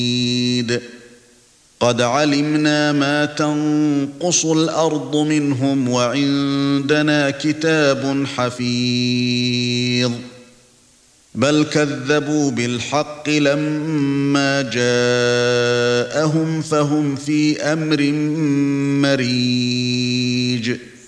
قد علمنا ما تنقص الأرض منهم وعندنا كتاب حفيظ بل كذبوا بالحق لما جاءهم فهم في أمر مريج